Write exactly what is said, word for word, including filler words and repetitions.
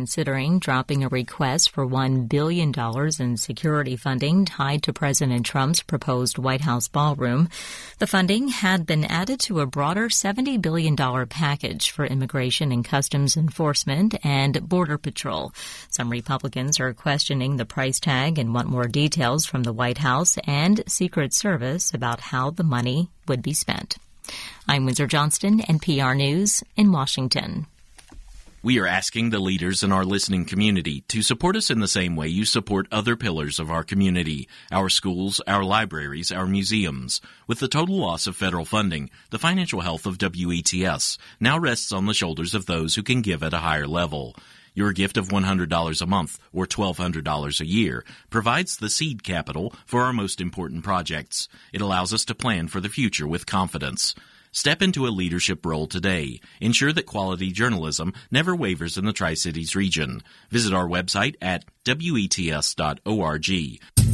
considering dropping a request for one billion dollars in security funding tied to President Trump's proposed White House ballroom. The funding had been added to a broader seventy billion dollars package for Immigration and Customs Enforcement and Border Patrol. Some Republicans are questioning the price tag and want more details from the White House and Secret Service about how the money would be spent. I'm Windsor Johnston, N P R News in Washington. We are asking the leaders in our listening community to support us in the same way you support other pillars of our community, our schools, our libraries, our museums. With the total loss of federal funding, the financial health of W E T S now rests on the shoulders of those who can give at a higher level. Your gift of one hundred dollars a month or twelve hundred dollars a year provides the seed capital for our most important projects. It allows us to plan for the future with confidence. Step into a leadership role today. Ensure that quality journalism never wavers in the Tri-Cities region. Visit our website at W E T S dot org.